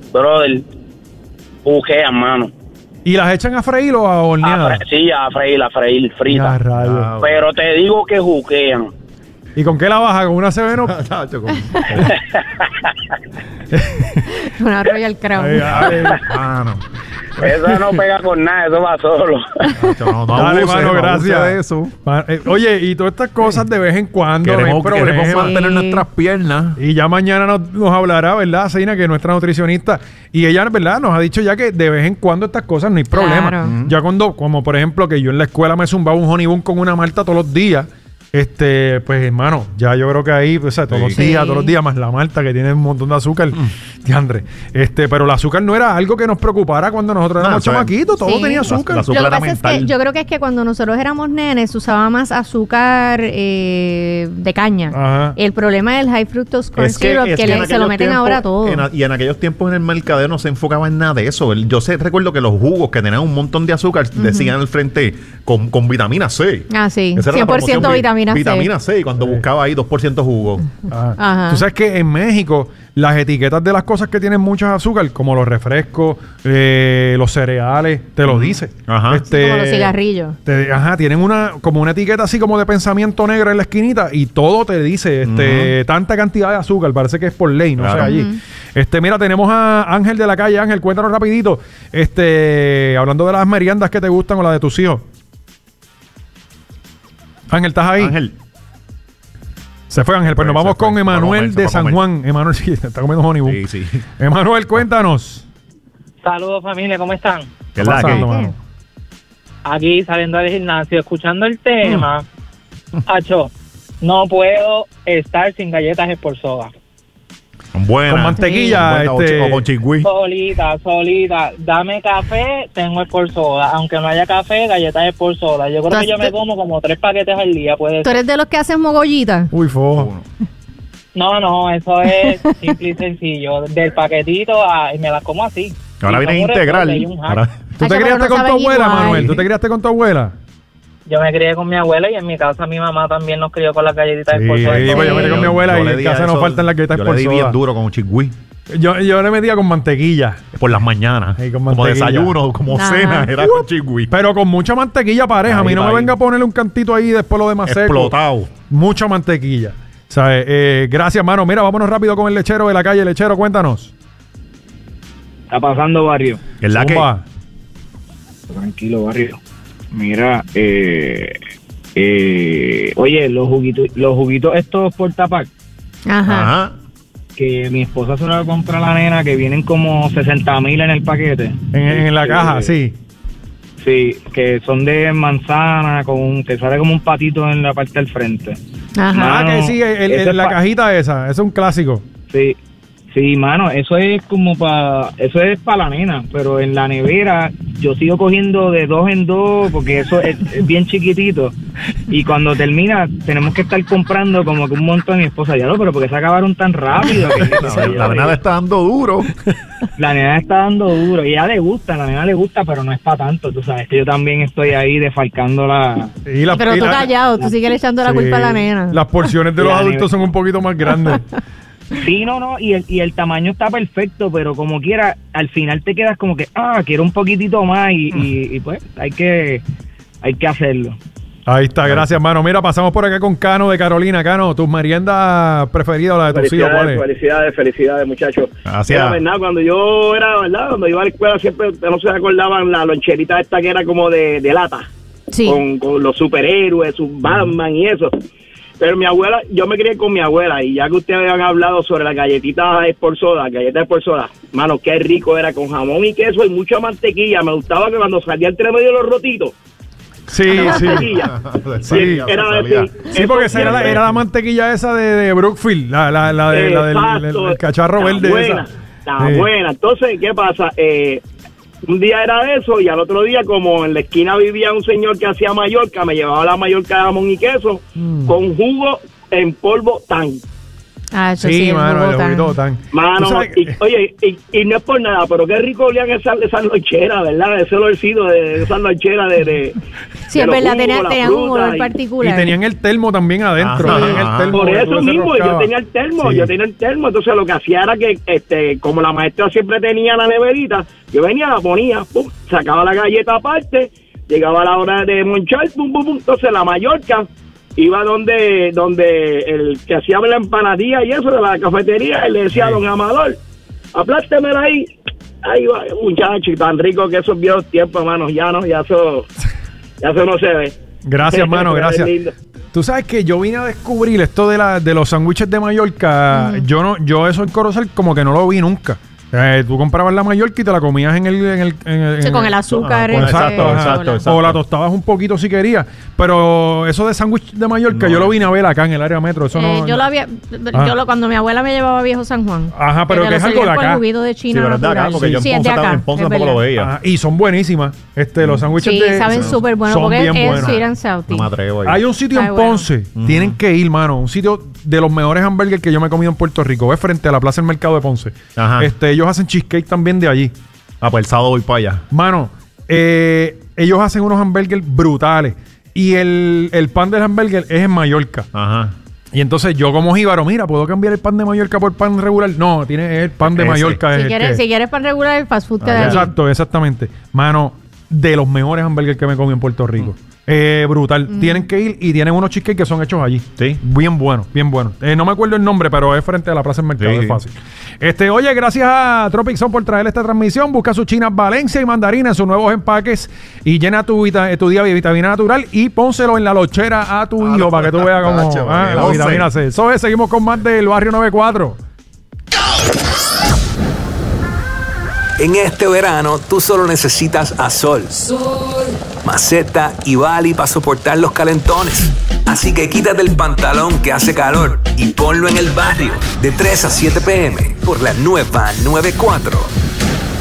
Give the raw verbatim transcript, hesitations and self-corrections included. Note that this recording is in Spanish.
brother, juquean, mano. ¿Y las echan a freír o a hornear? A fre- sí, a freír, a freír, frita. Ya, rayos. Pero te digo que juquean. ¿Y con qué la baja? ¿Con una Seveno? Una Royal Crown. Ay, ay, mano. Eso no pega con nada, eso va solo. No, no Dale, abuse, mano, no gracias. abuse de eso. Ma- eh, Oye, y todas estas cosas de vez en cuando no hay Queremos, queremos problema. mantener Sí. nuestras piernas. Y ya mañana nos, nos hablará, ¿verdad, Seina? Que es nuestra nutricionista. Y ella, ¿verdad? Nos ha dicho ya que de vez en cuando estas cosas no hay problema. Claro. Mm. Ya cuando, como por ejemplo, que yo en la escuela me zumbaba un honey bun con una malta todos los días. Este, pues hermano, ya yo creo que ahí, pues, o sea, todos Sí. los días, Sí. todos los días, más la malta que tiene un montón de azúcar. Diandre. Este, pero el azúcar no era algo que nos preocupara cuando nosotros No, éramos eso es- chamaquitos, todo Sí. tenía La- azúcar. la azúcar Lo que era pasa es que mental. yo creo que es que cuando nosotros éramos nenes se usaba más azúcar eh, de caña. Ajá. El problema del high fructose corn Es que, syrup es que, que le- en se lo aquellos meten tiempos- ahora a todo. en a- y en aquellos tiempos en el mercadeo no se enfocaba en nada de eso. El- Yo sé, recuerdo que los jugos que tenían un montón de azúcar decían al frente con, con vitamina C. Ah, sí. Esa era la cien por ciento promoción, vi- vitamina C. Vitamina C. Y cuando buscaba ahí dos por ciento jugo. Ajá. Ajá. Tú sabes que en México las etiquetas de las cosas que tienen mucho azúcar, como los refrescos, eh, los cereales, te lo dice. Ajá. Este, Como los cigarrillos. te- ajá, tienen una como una etiqueta así como de pensamiento negro en la esquinita y todo te dice este tanta cantidad de azúcar, parece que es por ley, no Claro. sé allí. Ujú. Este, mira, tenemos a Ángel de la calle. Ángel, cuéntanos rapidito. Este, hablando de las meriendas que te gustan o las de tus hijos. Ángel, ¿estás ahí? Ángel. Se fue Ángel, pues Se nos fue, vamos se fue. con Se fue a Emanuel comer, se de fue a San comer. Juan. Emanuel, sí, está comiendo honey bun. Sí, sí. Emanuel, cuéntanos. Saludos, familia, ¿cómo están? ¿Qué es la pasando, que? mano? Aquí saliendo del gimnasio, escuchando el tema. Hacho, no puedo estar sin galletas Sport Soda. Buena. Con mantequilla, Buena, o este, chi- o con chingüí. Solita, solita. Dame café, tengo Sport Soda. Aunque no haya café, galletas Sport Soda. Yo creo que yo me como como tres paquetes al día, puede ¿Tú ser. eres de los que hacen mogollita? Uy, fo. No, no, eso es simple y sencillo. Del paquetito a, y me las como así. Ahora Y viene como un integral. recorte y un hack. Ahora- ¿Tú Ay, te pero criaste no con tu saben abuela, igual. Manuel? ¿Tú te criaste con tu abuela? Yo me crié con mi abuela y en mi casa mi mamá también nos crió con las galletitas Sí, Sport Soda. pues yo me crié con mi abuela yo y le en di a casa no eso- faltan las galletas yo por le di soda. bien duro con chingüí. Yo, yo le metía con mantequilla. Por las mañanas. Sí, con como mantequilla. desayuno, como Ajá. cena, era con chingüí. Pero con mucha mantequilla pareja. A mí Ahí no va me ahí. venga a ponerle un cantito ahí y después lo demás seco. Explotado. Mucha mantequilla. ¿Sabes? Eh, gracias, mano. Mira, vámonos rápido con el lechero de la calle. Lechero, cuéntanos. Está pasando, barrio. Es la que. Zumba. Tranquilo, barrio. Mira, eh, eh, oye, los juguitos, los juguitos estos por tapac, Ajá. Ajá. que mi esposa se los compra a la nena, que vienen como sesenta mil en el paquete. En, en la Eh, caja, sí. Sí, que son de manzana, con un, que sale como un patito en la parte del frente. Ajá. Ah, Mano, que sí, el- el- ese es la pa- cajita esa. Ese es un clásico. Sí, sí, mano, eso es como para, eso es para la nena, pero en la nevera yo sigo cogiendo de dos en dos porque eso es, es bien chiquitito y cuando termina tenemos que estar comprando como que un montón. Mi esposa ya lo, pero porque se acabaron tan rápido. Que, La, la nada está dando duro. la nena está dando duro y a ella le gusta, a la nena le gusta, pero no es para tanto, tú sabes que yo también estoy ahí defalcando la... Y la- Pero y tú la- callado, tú sigues echando la sí, culpa a la nena. Las porciones de los La adultos nena. son un poquito más grandes. Sí, no, no, y el, y el tamaño está perfecto, pero como quiera, al final te quedas como que, ah, quiero un poquitito más y, y, y pues hay que, hay que hacerlo. Ahí está, gracias, mano. Mira, pasamos por acá con Cano de Carolina. Cano, ¿tus meriendas preferidas o la de tus hijos? ¿Cuál es? Felicidades, felicidades, muchachos. Gracias. Era verdad, cuando yo era, ¿verdad? Cuando iba a la escuela siempre no se acordaban la loncherita esta que era como de, de lata, Sí. con, con los superhéroes, sus Batman y eso. Pero mi abuela, yo me crié con mi abuela y ya que ustedes han hablado sobre las galletitas Sport Soda, galletas Sport Soda, mano, qué rico era con jamón y queso y mucha mantequilla. Me gustaba que cuando salía entre medio de los rotitos, Sí, sí. mantequilla. Sí, era sabía. decir, Sí, porque esa eso era la, siempre- era la mantequilla esa de, de Brookfield, la, la, la, de, la del, Exacto. del- del cacharro Está verde. buena, esa. está Sí. buena. Entonces, ¿qué pasa? Eh, un día era eso y al otro día, como en la esquina vivía un señor que hacía Mallorca, me llevaba la Mallorca de jamón y queso Mm. con jugo en polvo tan. Ah, eso Sí, el mano, el Bogotá. huevito tan. Mano, y, oye, y, y no es por nada, pero qué rico olían esas esa loncheras, ¿verdad? Ese olorcito de esas loncheras de, de. Sí, de es los verdad, jugos, tenía, la tenía un fruta olor y- Y particular. tenían el termo también adentro. Ajá, tenían el ajá. termo Por que tú eso mismo, desenroscabas. yo tenía el termo, Sí. yo tenía el termo, entonces lo que hacía era que, este, como la maestra siempre tenía la neverita, yo venía, la ponía, pum, sacaba la galleta aparte, llegaba la hora de monchar, pum, pum, pum, entonces la Mallorca iba donde donde el que hacía la empanadilla y eso de la cafetería, y le decía a don Amador, aplásteme ahí, ahí va, muchacho, y tan rico que esos viejos tiempos, hermanos, ya no, ya eso, ya eso no se ve. Gracias, hermano, Pero es gracias. lindo. Tú sabes que yo vine a descubrir esto de, la, de los sándwiches de Mallorca. Yo no, yo eso en Corozal como que no lo vi nunca. Eh, tú comprabas la Mallorca y te la comías en el... En el, en el- Sí, en con el azúcar. con- este, exacto, o exacto, la- exacto. O la tostabas un poquito si querías. Pero eso de sándwich de Mallorca, No. yo lo vine a ver acá en el área metro. Eso Eh, no, yo lo había, Ah. yo lo, cuando mi abuela me llevaba a Viejo San Juan. Ajá, pero te que lo es algo servían de con acá. el juguito de Sí, China pero es de acá, natural. porque yo en Sí, es Ponce, de acá, en Ponce es tampoco lo verdad. veía. Ajá, y son buenísimas. Este, los sándwiches Sí, de... saben súper buenos son porque bien es buenos. sweet and salty. No me atrevo ahí. Hay un sitio Está en bueno. Ponce, tienen que ir, mano, un sitio de los mejores hamburgues que yo me he comido en Puerto Rico, es frente a la Plaza del Mercado de Ponce. Ajá. Este, ellos hacen cheesecake también de allí. Ah, pues el sábado voy para allá. Mano, eh, ellos hacen unos hamburgues brutales y el, el pan del hamburger es en Mallorca. Ajá. Y entonces yo como jíbaro, mira, ¿puedo cambiar el pan de Mallorca por pan regular? No, tiene el pan de Ese. Mallorca. es Si el quieres, que- si quieres pan regular, el fast food Ah, queda ya. allí. Exacto, exactamente. Mano, de los mejores hamburgues que me comí en Puerto Rico. Eh, brutal. Tienen que ir y tienen unos cheesecake que son hechos allí. Sí. Bien buenos, bien buenos. Eh, no me acuerdo el nombre, pero es frente a la Plaza del Mercado, Sí, es sí. fácil. Este, oye, gracias a Tropic Zone por traer esta transmisión. Busca sus chinas Valencia y mandarina en sus nuevos empaques y llena tu, vita- tu día de vitamina natural y pónselo en la lochera a tu Ah, hijo no. para que tú veas cómo Tacho, ah, para que la goce. vitamina C. Eso es, seguimos con más del Barrio noventa y cuatro. En este verano, tú solo necesitas a Sol, Maceta y Bali para soportar los calentones. Así que quítate el pantalón que hace calor y ponlo en el barrio de tres a siete p m por la nueva noventa y cuatro.